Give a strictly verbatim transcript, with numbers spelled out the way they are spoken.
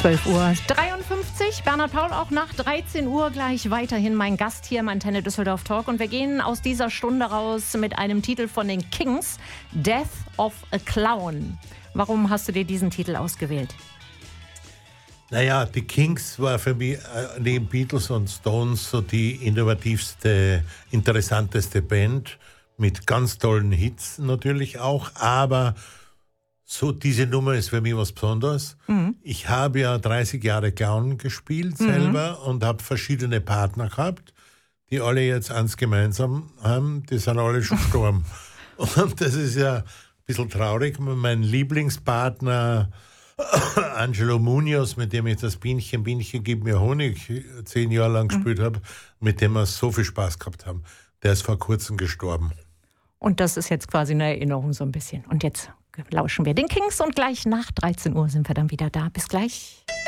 zwölf Uhr dreiundfünfzig. Bernhard Paul auch nach dreizehn Uhr gleich weiterhin mein Gast hier im Antenne Düsseldorf Talk. Und wir gehen aus dieser Stunde raus mit einem Titel von den Kings, Death of a Clown. Warum hast du dir diesen Titel ausgewählt? Naja, die Kings war für mich neben Beatles und Stones so die innovativste, interessanteste Band mit ganz tollen Hits natürlich auch, aber so, diese Nummer ist für mich was Besonderes. Mhm. Ich habe ja dreißig Jahre Clown gespielt selber mhm. und habe verschiedene Partner gehabt, die alle jetzt eins gemeinsam haben, die sind alle schon gestorben. Und das ist ja ein bisschen traurig. Mein Lieblingspartner Angelo Munoz, mit dem ich das Bienchen, Bienchen, gib mir Honig zehn Jahre lang gespielt mhm. habe, mit dem wir so viel Spaß gehabt haben, der ist vor kurzem gestorben. Und das ist jetzt quasi eine Erinnerung so ein bisschen. Und jetzt lauschen wir den Kings und gleich nach dreizehn Uhr sind wir dann wieder da. Bis gleich.